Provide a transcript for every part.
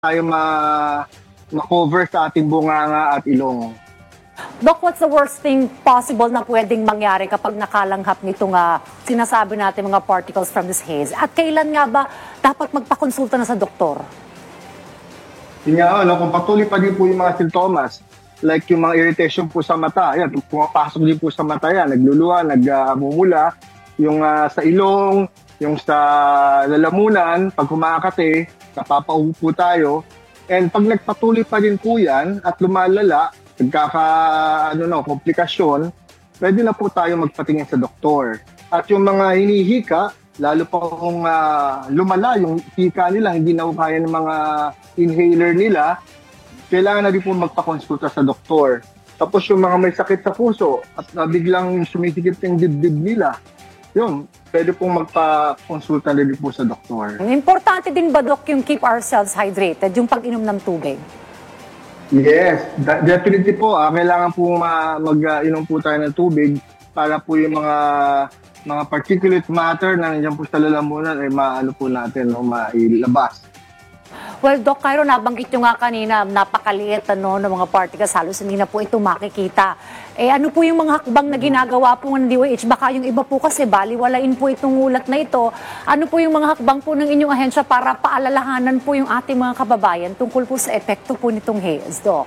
tayo ma-cover sa ating bunganga at ilong. Doc, what's the worst thing possible na pwedeng mangyari kapag nakalanghap nitong sinasabi natin mga particles from this haze? At kailan nga ba dapat magpakonsulta na sa doktor? Yun nga, kung patuloy pa din po yung mga sintomas, like yung mga irritation po sa mata, yan, pumapasok din po sa mata yan, nagluluha, nagmumula, yung sa ilong, yung sa lalamunan, pag kumakate, napapaupo po tayo. And pag nagpatuloy pa din po yan at lumalala, komplikasyon, pwede na po tayo magpatingin sa doktor. At yung mga hinihika, lalo pa kung lumala yung hika nila, hindi na kaya ng mga inhaler nila, kailangan na rin po magpakonsulta sa doktor. Tapos yung mga may sakit sa puso at biglang sumisikip yung dibdib nila, yun, pwede pong magpakonsulta na rin po sa doktor. Importante din ba, Doc, yung keep ourselves hydrated, yung pag-inom ng tubig? Yes, definitely po. Kailangan po mag-inom po tayo ng tubig para po yung mga particulate matter na nandiyan po sa lalamunan ay maano po natin, mailabas. Well, Doc Cairo, nabanggit nyo nga kanina, napakaliit ng mga particles, halos hindi na po ito makikita. Ano po yung mga hakbang na ginagawa po ng DOH? Baka yung iba po kasi baliwalain po itong ulat na ito. Ano po yung mga hakbang po ng inyong ahensya para paalalahanan po yung ating mga kababayan tungkol po sa epekto po nitong haze, Doc?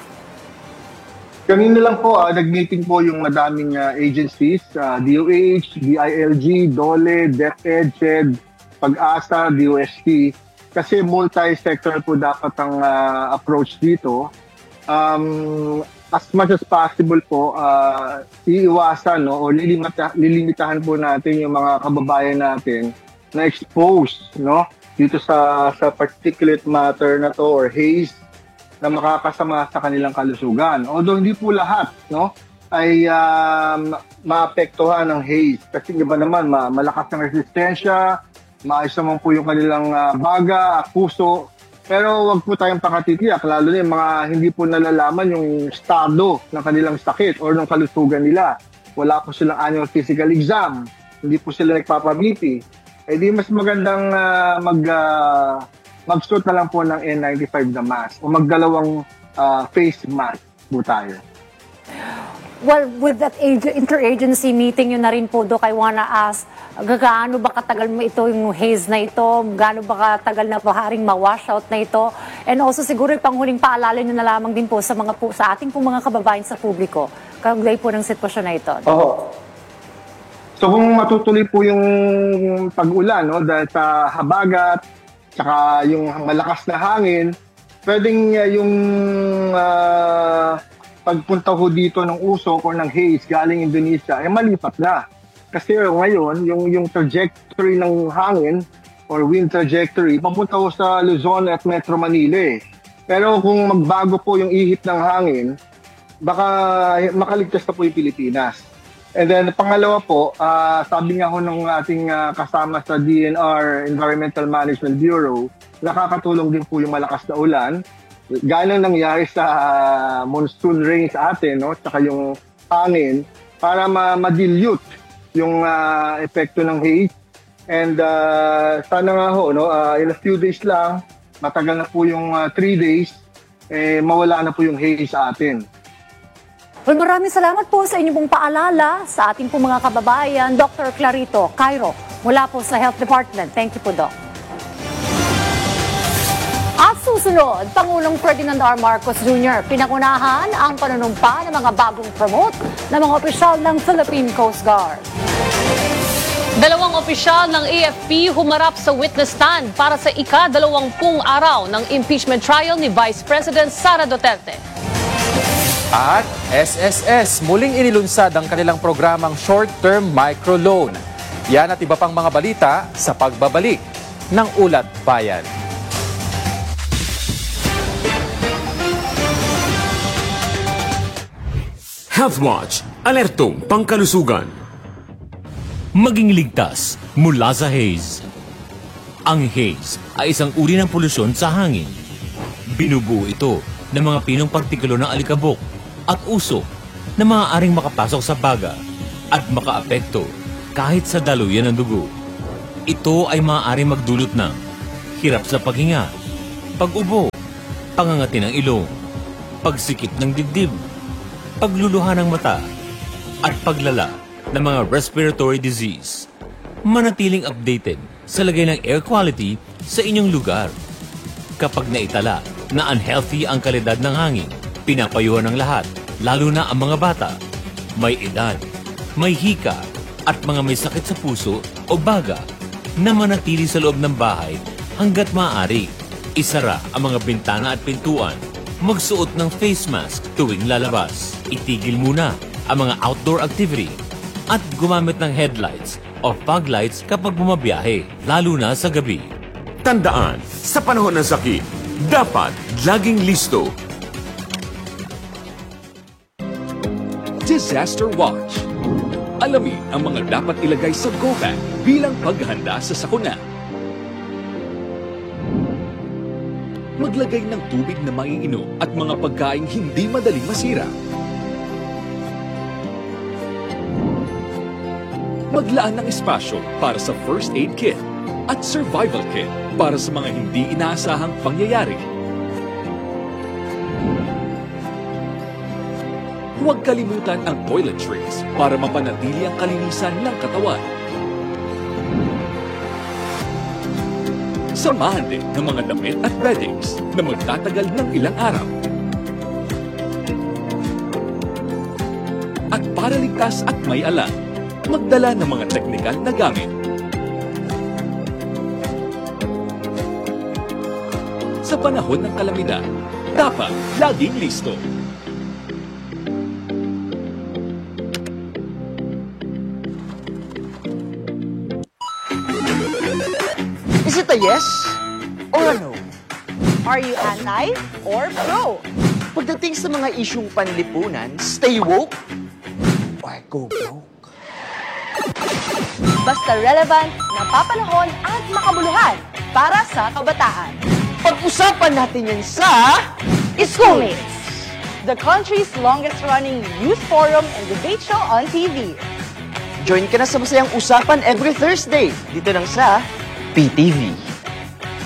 Kanina lang po, nag-meeting po yung madaming agencies, DOH, DILG, DOLE, DepEd, CHED, Pag-asa, DOST. Kasi multi-sector po dapat ang approach dito. As much as possible po, iiwasan o lilimitahan po natin yung mga kababayan natin na exposed dito sa particulate matter na to or haze na makakasama sa kanilang kalusugan. Although hindi po lahat ay maapektuhan ng haze. Kasi iba naman, malakas ang resistensya, maayos naman po yung kanilang baga at puso. Pero wag po tayong pakatitiyak, lalo na yung mga hindi po nalalaman yung estado ng kanilang sakit or ng kalusugan nila. Wala po silang annual physical exam, hindi po sila nagpapabiti. Di mas magandang mag-suit na lang po ng N95 na mask o magdalawang face mask po tayo. Well, with that interagency meeting yun na rin po, Doc, I wanna ask, gaano ba katagal mo ito yung haze na ito? Gaano ba katagal na haring ma-wash out na ito? And also siguro yung panghuling paalala nyo na lamang din po sa ating mga kababayan sa publiko, kaugnay po ng sitwasyon na ito. Oo. So kung matutuloy po yung pag-ulan, dahil sa habagat, tsaka yung malakas na hangin, pwedeng yung pagpunta ko dito ng usok o ng haze galing Indonesia, malipat na. Kasi ngayon, yung trajectory ng hangin or wind trajectory, papunta ko sa Luzon at Metro Manila. Pero kung magbago po yung ihip ng hangin, baka makaligtas na po yung Pilipinas. And then, pangalawa po, sabi nga ho ng ating kasama sa DNR, Environmental Management Bureau, nakakatulong din po yung malakas na ulan. Gano'n nangyari sa monsoon rain sa atin, tsaka yung hangin, para ma-dilute yung epekto ng haze. And sana nga ho, in a few days lang, matagal na po yung 3 days, mawala na po yung haze sa atin. Well, maraming salamat po sa inyong pong paalala sa ating pong mga kababayan. Dr. Clarito Cairo, mula po sa Health Department. Thank you po, Doc. At susunod, Pangulong Ferdinand R. Marcos Jr. pinangunahan ang panunumpa ng mga bagong promote ng mga opisyal ng Philippine Coast Guard. Dalawang opisyal ng AFP humarap sa witness stand para sa ika-20 araw ng impeachment trial ni Vice President Sara Duterte. At SSS muling inilunsad ang kanilang programang short-term microloan. Yan at iba pang mga balita sa pagbabalik ng Ulat Bayan. Healthwatch, alertong pangkalusugan. Maging ligtas mula sa haze. Ang haze ay isang uri ng polusyon sa hangin. Binubuo ito ng mga pinong partikulo ng alikabok at usok na maaaring makapasok sa baga at makaapekto kahit sa daluyan ng dugo. Ito ay maaaring magdulot ng hirap sa paghinga, pag-ubo, pangangati ng ilong, pagsikip ng dibdib, pagluluha ng mata, at paglala ng mga respiratory disease. Manatiling updated sa lagay ng air quality sa inyong lugar. Kapag naitala na unhealthy ang kalidad ng hangin, pinapayuhan ng lahat, lalo na ang mga bata, may edad, may hika, at mga may sakit sa puso o baga na manatili sa loob ng bahay hanggat maaari. Isara ang mga bintana at pintuan. Magsuot ng face mask tuwing lalabas. Itigil muna ang mga outdoor activity at gumamit ng headlights o fog lights kapag bumabiyahe, lalo na sa gabi. Tandaan, sa panahon ng sakit, dapat laging listo. Disaster Watch. Alamin ang mga dapat ilagay sa go bag bilang paghahanda sa sakuna. Maglagay ng tubig na maiinom at mga pagkaing hindi madaling masira. Maglaan ng espasyo para sa first aid kit at survival kit para sa mga hindi inaasahang pangyayari. Huwag kalimutan ang toiletries para mapanatili ang kalinisan ng katawan. Samahan din ng mga damit at beddings na magtatagal ng ilang araw. At para ligtas at may alam, magdala ng mga teknikal na gamit. Sa panahon ng kalamidad, dapat laging listo. Is it a yes or a no? Are you anti or pro? Pagdating sa mga isyung panlipunan, stay woke or go broke? Basta relevant, napapanahon at makabuluhan para sa kabataan. Pag-usapan natin yan sa Schoolmates, the country's longest-running youth forum and debate show on TV. Join ka na sa masayang usapan every Thursday dito lang sa PTV.